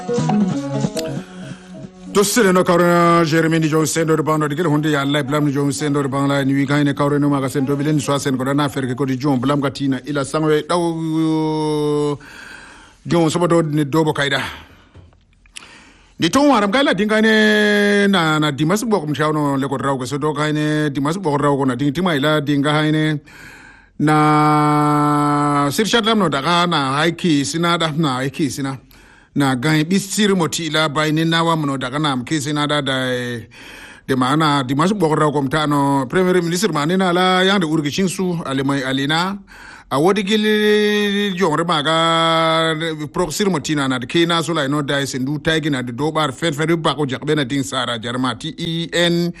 Tossele no kawrena Jeremy ni John Sendo de bando digel hunde ya live blam ni John Sendo de bangla ni wikane kawrena maga sendo bilen so sen ko na fer ko di John blam gatina ila sangwe daw John sobodo ni dobo kaida di ton waram gala dingane na dimas bok mchawno le ko raw ko so do kayne dimas bok raw ko na dingtima ila dinga hayne na sirchat lam no daga na haiki sina da na haiki sina na gan bisir moti la bayni na wa mono daga na mkisi na da de mana dimas bokra kom tano premier ministre manina la yande urgi chinsu alemay alina a wodi gil jongre maga proxir moti na de kina so la no dai sendu tagi na de dobar fer ba ko jakbe na ding sara jarmati en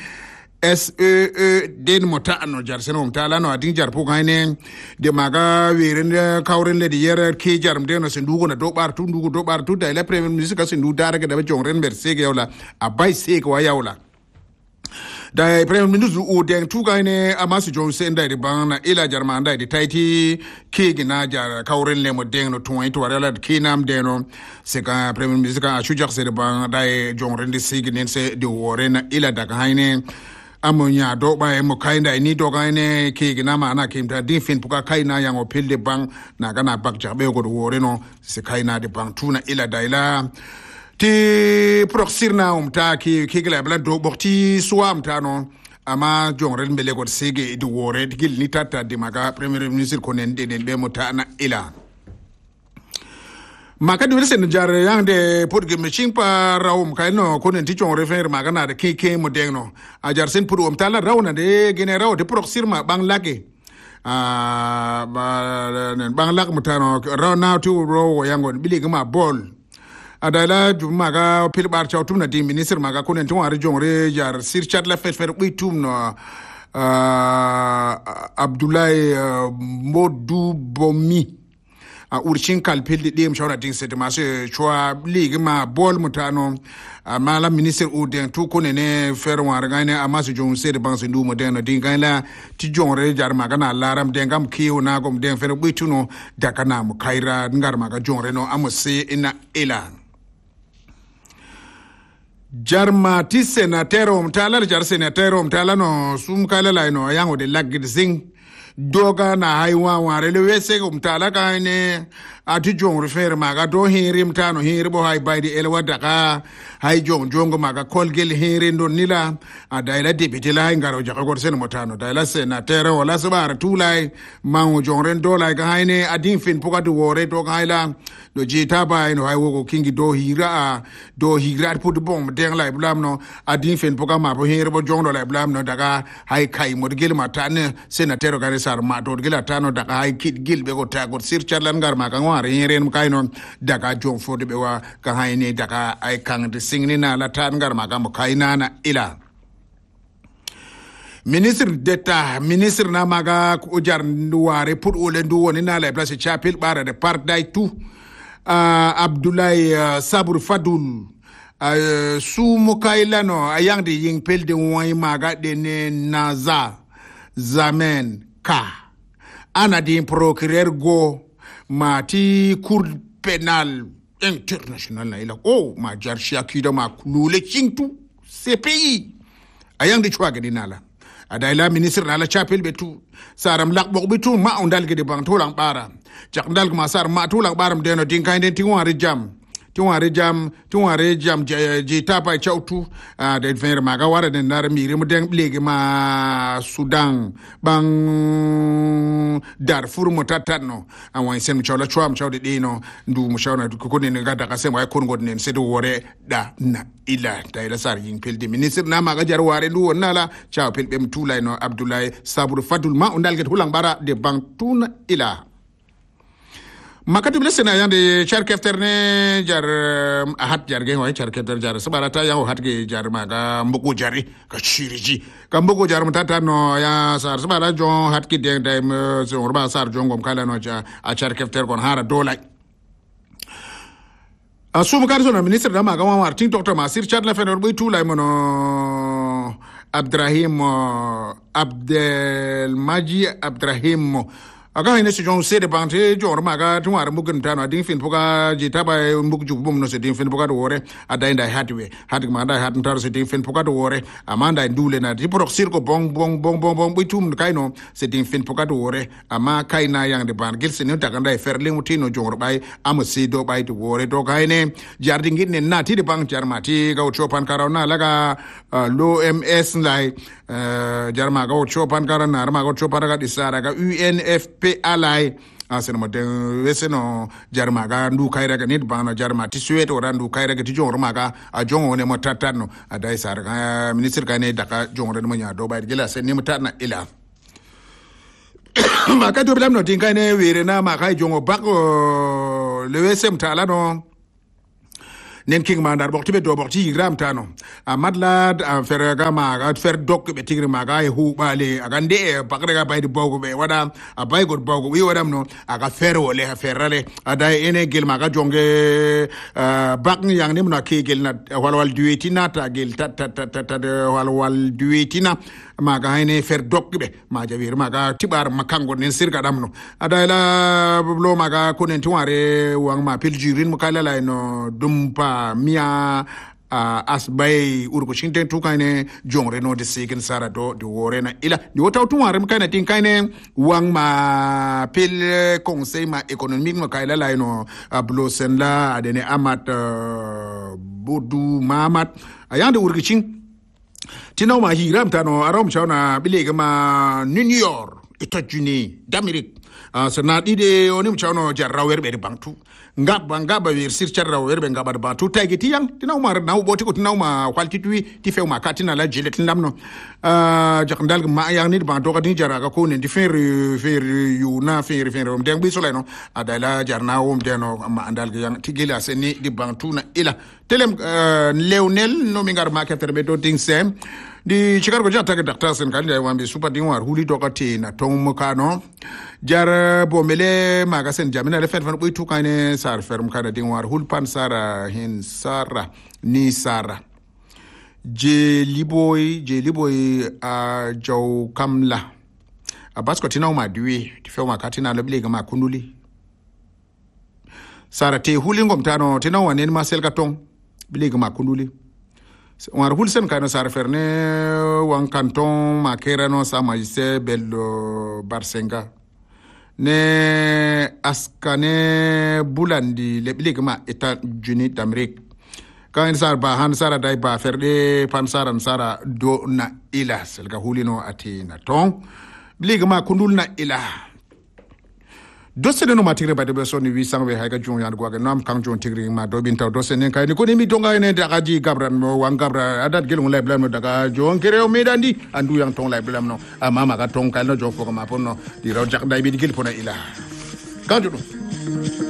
den mota ano jar seno mtala no adin jar po gaine de maga wiren kawren le de yer ke jarm de no sendu go na dobar tu da le premier ministre ka sendu dara ga da jongren berse ga yawla abai se ko yawla da premier ministre o den tu gaine amasu jon se ndai de bana ila jarma ndai de taiti ke gina jar kawren le mo den no tuwai to wala ke nam de no se ka premier ministre ka shujar se de bana dai jongren de se ginen se de woren ila daga haine amonya do ba mo kainda ni do gaine ke gina ma na kimta din fin puka kaina yang o pille bang na gana bak jabe go do wore no se kaina de bang tuna ila daila ti proxirna umta ki gila bla do bokti suam ta no ama jongren bele go sege do wore gil ni tata de maga premier ministre konen de be mota na ila maka di sen jar yang de putge machine pa rawum kayno konen ti chong refer magana de keke modengno a jar sen pudu tala rawna de gene raw de proxir ma bang lake bang lak mutano raw now to raw yangon bili ma bol adala du maga pil bar chawtum na di minister maga konen to war jongre jar sir chat la fer bitum no Abdoulaye Modou Bomi a urchin kalpil de mshawra ding se de maso chwa ligue ma bol mutano mala ministre o den tu konene fer war gaine amasu jon se de banse ndu mo den ding gaila ti jon re jar magana laram den gam kiyo na gom den fer buituno dakana mu kaira ngar maga jon re no amose ina ila jarma ti senatero mtala jar senatero mtala no sum kala la no yango de lagid sing doga na haiwa ware le wese ko mtala ka ne ati jong refer maga do hirim tano hirbo hay baydi elwa daga hay jongo maga kolgel hirindo nila adaila debite la ngaro jaga gor sen motano daila senateur wala sabar tulai mango jongren do la ga hayne adin fin poka do wore do hayla do jita bay no hay wo kingi do hira put bom deng la blam no adin fin poka ma bo hirbo jongdo la blam no daga hay kai modgel matane senateur ga sar ma do gila tano daga hay kid gil be go ta go sir charlan gar ma kan war yeren kaynon daga jom fode be wa ka hayne daga ay kan de singni na la tan gar ma kam kayna na ila ministre d'etat ministre na maga ko jar nduware pour ole ndu woni na la place chapel bara de part day tout Abdoulaye Sabour Fadoul su mukailano ayang de ying pel de woni maga de ne naza zamen ka ana di procureur go mati cour pénal international na ila ma jar shakida ma kulule chintu CPI ayang de chwa gadi nala adaila ministre na la chapel betu saram lak bok betu ma ondal gede bang tolang bara jak ndal ma sar ma tolang baram deno dinkai den tingwari jam ji tapa chautu de ver maga wara den nar miri mu den lege ma Sudan bang Darfur mo tatano awan sen chola chwam chawde dino ndu mo shawna ko ne gada ka sen way kon godnen se do wore da na ila tayla sar yin pelde ministre na maga jar ware ndu wonnala chaw pelbe m tulay no Abdoulaye Sabour Fadoul ma ondal get hulang bara de bang tuna ila makati blesena yande char kefterne jar ahat jar ge way char kefter jar sabarata yaw hat ge jar maga mbugo jari ka chiriji ka mbugo jar mutata no ya sar sabara jon hat ki de dem so orba sar jongom kala no ja a char kefter kon hara dolay asum karso na ministre da maga war tin docteur Masir Chad la fenor boy tulay mono Abdelmaji Abdrahim aga hine si jong se de bante jor maga tuwar mugun tano ding fin poka jita ba mug ju bum no se ding fin poka do wore ada inda hatwe hat ma da hat tar se ding fin poka do wore amanda ndule na di prok sirko bong bitum kaino se ding fin poka do wore ama kaina yang de ban gil se ne daga ndai ferling mutino jor bay am se do bay do wore do kaine jarding ne na ti de bang jarmati ga chopan karona laga lo ms lai jarma ga chopan karana arma ga chopara ga disara ga UNFP alai asen mo den weseno jarma ga ndu kayra ga nit bana jarma ti sueto ran ndu kayra ga ti jongro maga a jongo ne mo tatano adai sar ga minister ka ne daka jongro mo nya do bay gela sen ni mo tatna ila maka to blam no tin kai ne were na maka jongo bako le wesem tala no nen king mandar bokti be do bokti gram tano amadlad fer ga ma fer dok be tigri ma ga hu bale agande bakre ga baydi bogo be wada abay god bogo wi wadam no aga fer wole ferale ada ene gel ma ga jonge bak yang ni na ke gel na wal duetina ta gel ta wal duetina ma ga ene fer dok be ma jawir ma ga tibar makango nen sirga dam no ada la lo ma ga konen tuare wang ma piljirin mo kala la no dumpa mia asbay urko shinten tu kayne jongre no de seken sara do de wore na ila ni wota tu warem kayna tin kayne wang ma pil conseil ma économique ma kayla la no blosen la adene amat bodu mamat ayande urko shin tinaw ma hiram tano arom chawna bilega ma New York États-Unis d'Amérique sana dide onim chawno jarrawer be bantu ngaba wir sir charra werbe ngaba ba to tagi ti yang tinaw mar naw boti ko tinaw ma kwalti ti few ma katina la jilet ndamno jakndal ma yang ni ba to kadin jara ka ko ne di fer yu na fer dem bi soleno adala jarna deno ma andal yang tigila seni di bantu na ila telem Leonel no mi ngar ma keterbe do ting sem di Chicago jata ke doctor sen kan ya wambe super ding war huli to kati na tong mukano jar bomele magasen jamina le fet fan boy tu kane sar ferm kada ding war hul pan sara hin sara ni sara je liboy a jaw kamla a basko tinaw ma duwe ti fe ma katina le bilega ma kunuli sara te huli ngom tano tinaw wanen ma sel katong bilega ma kunuli war hulsen kano sar ferne wan canton makera no sa majise bello barsenga ne askane bulandi lebligma États-Unis d'Amérique kan sar ba han sara dai ba ferde pan sara sara do na ila selga hulino ati na ton bligma kundul na ila dose de no matigre ba de beso ni 800 be hayga jon yan gwaga nam kan jon tigri ma do bin taw dose nen kay ni ko ni mi donga ne daga ji gabran mo wan gabra adat gelung lay blam no daga jon kere o medandi andu yang tong lay blam no mama ga tong kay no jon ko ma ponno di raw jak day bi di gel pona ila kan